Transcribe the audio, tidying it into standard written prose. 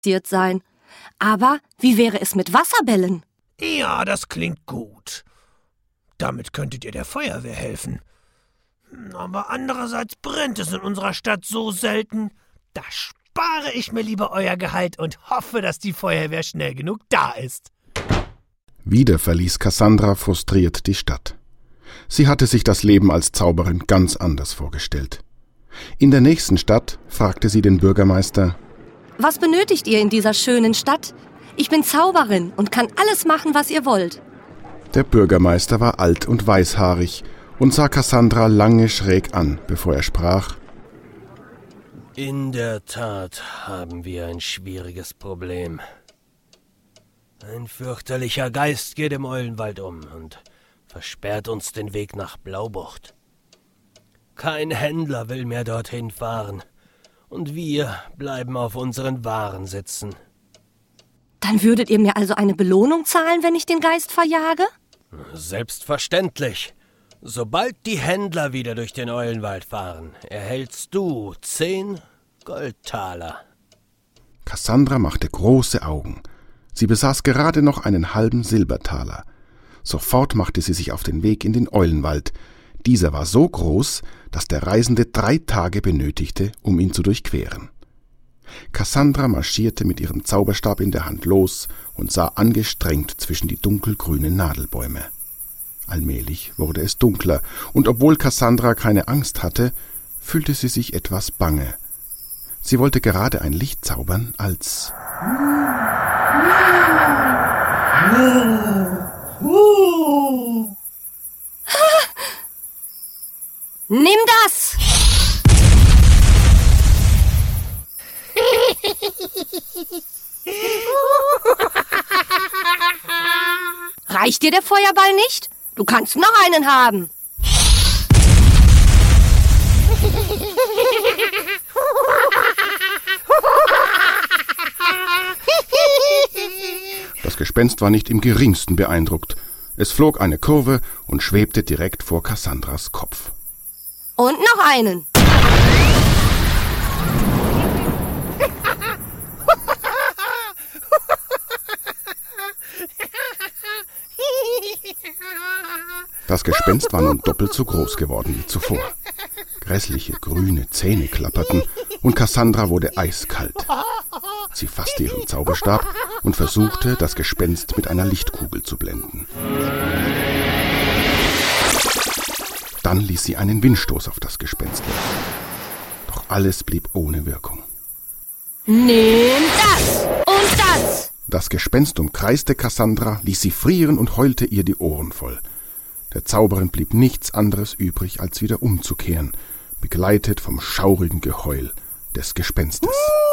sein. Aber wie wäre es mit Wasserbällen? Ja, das klingt gut. Damit könntet ihr der Feuerwehr helfen. Aber andererseits brennt es in unserer Stadt so selten, da spare ich mir lieber euer Gehalt und hoffe, dass die Feuerwehr schnell genug da ist. Wieder verließ Cassandra frustriert die Stadt. Sie hatte sich das Leben als Zauberin ganz anders vorgestellt. In der nächsten Stadt fragte sie den Bürgermeister: Was benötigt ihr in dieser schönen Stadt? Ich bin Zauberin und kann alles machen, was ihr wollt. Der Bürgermeister war alt und weißhaarig und sah Cassandra lange schräg an, bevor er sprach: In der Tat haben wir ein schwieriges Problem. Ein fürchterlicher Geist geht im Eulenwald um und versperrt uns den Weg nach Blaubucht. Kein Händler will mehr dorthin fahren und wir bleiben auf unseren Waren sitzen. Dann würdet ihr mir also eine Belohnung zahlen, wenn ich den Geist verjage? Selbstverständlich. Sobald die Händler wieder durch den Eulenwald fahren, erhältst du 10 Goldtaler. Cassandra machte große Augen. Sie besaß gerade noch einen halben Silbertaler. Sofort machte sie sich auf den Weg in den Eulenwald. Dieser war so groß, dass der Reisende 3 Tage benötigte, um ihn zu durchqueren. Cassandra marschierte mit ihrem Zauberstab in der Hand los und sah angestrengt zwischen die dunkelgrünen Nadelbäume. Allmählich wurde es dunkler, und obwohl Cassandra keine Angst hatte, fühlte sie sich etwas bange. Sie wollte gerade ein Licht zaubern, als... Nimm das! Reicht dir der Feuerball nicht? Du kannst noch einen haben. Das Gespenst war nicht im geringsten beeindruckt. Es flog eine Kurve und schwebte direkt vor Cassandras Kopf. Und noch einen. Das Gespenst war nun doppelt so groß geworden wie zuvor. Grässliche grüne Zähne klapperten und Cassandra wurde eiskalt. Sie fasste ihren Zauberstab und versuchte, das Gespenst mit einer Lichtkugel zu blenden. Dann ließ sie einen Windstoß auf das Gespenst werfen. Doch alles blieb ohne Wirkung. Nimm das und das! Das Gespenst umkreiste Cassandra, ließ sie frieren und heulte ihr die Ohren voll. Der Zauberin blieb nichts anderes übrig, als wieder umzukehren, begleitet vom schaurigen Geheul des Gespenstes.